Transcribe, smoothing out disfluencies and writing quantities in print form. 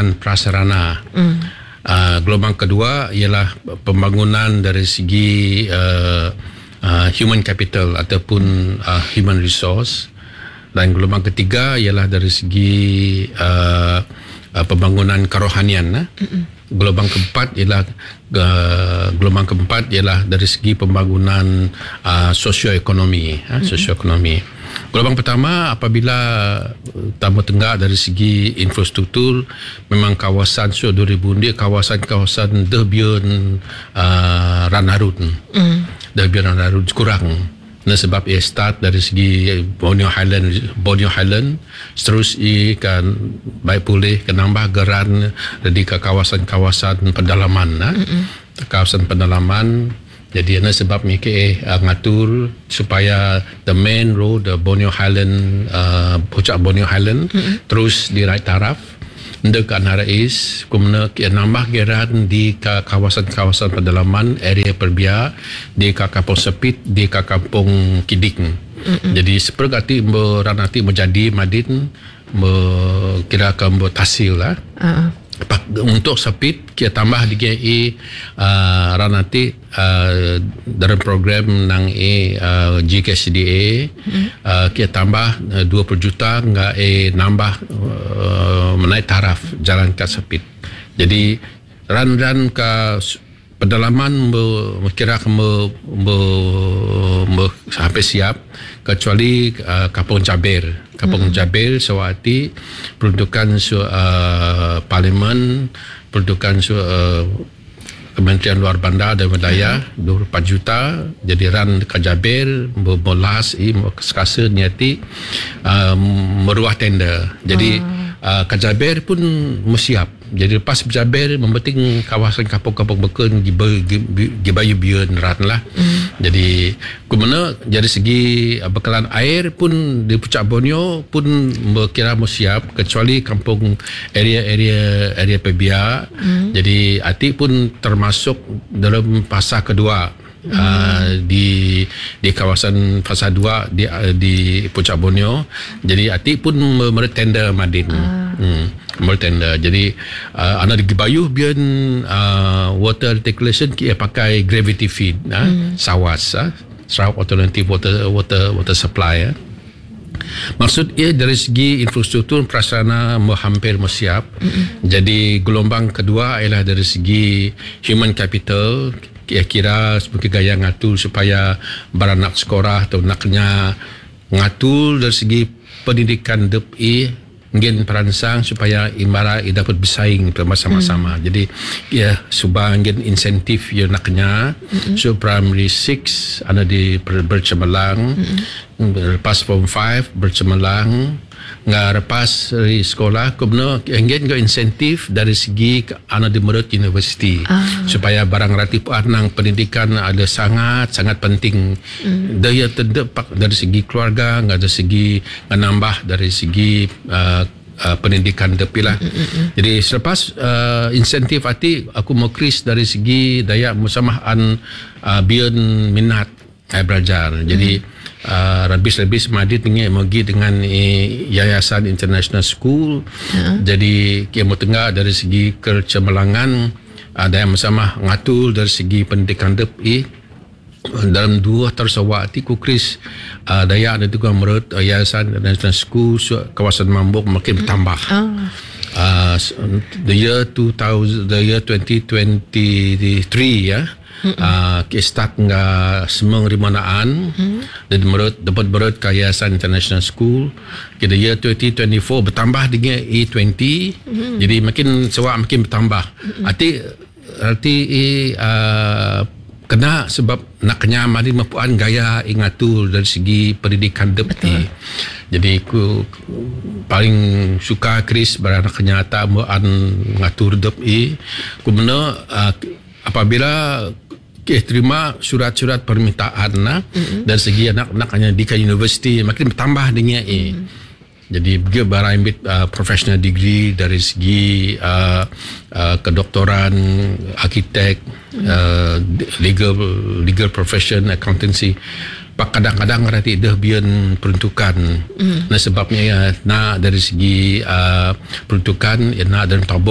pembangunan prasarana. Gelombang kedua ialah pembangunan dari segi human capital ataupun human resource, dan gelombang ketiga ialah dari segi pembangunan kerohanian. Gelombang keempat ialah dari segi pembangunan sosioekonomi. Gelombang pertama apabila Timur Tengah dari segi infrastruktur, memang kawasan 2000 dia kawasan debian Ranarun. Debian Ranarun kurang. Nah, sebab ia start dari segi Borneo Highland terus kan baik pulih ke nambah geran di ke kawasan-kawasan pedalaman. Kawasan pedalaman. Jadi ini sebab mereka ngatur supaya the main road, the Borneo Highland, puncak Borneo Highland terus di right taraf dekat Narais, kemudian nambah geran di kawasan-kawasan pedalaman, area perbiak, di Kampung Sepit, di Kampung Kidik. Jadi seperti nanti menjadi Madin, kira akan berhasil lah. Untuk Sepit kita tambah di GE nanti dalam program nang GKCDA kita tambah 20 juta nggak nambah menaik taraf jalan ke Sepit. Jadi ran ke pedalaman kira sampai siap kecuali Kampung Jaber. Kampung Jaber Sewati peruntukan parlimen, peruntukan Kementerian Luar Bandar dan Medaya 24 juta. Jadi ran ke Jaber bolas sekasa niati meruah tender. Jadi ke Jaber pun siap. Jadi lepas Jaber mempenting kawasan kampung-kampung beken gibayu biun ran lah. Jadi kemudian dari segi bekalan air pun di puncak Borneo pun berkira siap kecuali kampung area Pebia. Jadi Atik pun termasuk dalam fasa kedua. Di kawasan fasa 2 di puncak Borneo. Jadi Atik pun meretender Madin. Meretender. Jadi anak di Gibayuh biar water reticulation kita pakai gravity feed, SAWAS, Sarawak Alternative Water Supply. Maksud ia dari segi infrastruktur prasarana hampir siap. Jadi gelombang kedua ialah dari segi human capital. Kira-kira sebagai gaya ngatur supaya beranak sekolah atau naknya ngatur dari segi pendidikan DEP ingin peransang supaya imara dapat bersaing bersama-sama. Jadi ya subang ingin insentif ya naknya. So primary 6 ada di bercemerlang, lepas form 5 bercemerlang, nggak lepas dari sekolah kemudian ingin ke insentif dari segi anak di Merut University supaya barang relatif nang pendidikan ada sangat penting. Daya terdepak dari segi keluarga, nggak ada segi nambah dari segi pendidikan tepilah. Jadi selepas insentif aku mau kris dari segi daya musamahan biar minat belajar. Jadi lebih Madin pergi dengan Yayasan International School. Jadi Timur Tengah dari segi kecemerlangan ada yang bersama ngatur dari segi pendidikan DEP dalam 2 tersawak ku Kris daya ada juga menurut Yayasan International School kawasan Mambuk makin bertambah. The year 2023 ya. Start nga semang rimanaan dan dapat berut ke Yayasan International School. Kita year 2024 bertambah dengan E20. Jadi makin sewak makin bertambah. Arti kena sebab nak kenyamanan mapuan gaya ingatur dari segi pendidikan DEP. Jadi aku paling suka Chris beranak kenyata muan ngatur DEP. Kemudian apabila terima surat-surat permintaan dari segi anak-anak hanya di universiti makin bertambah dengan Jadi dia ambil professional degree dari segi kedoktoran, arkitek, legal profession, accountancy. Kadang-kadang rati dah biar peruntukan. Nah sebabnya nak dari segi peruntukan nak dan tabung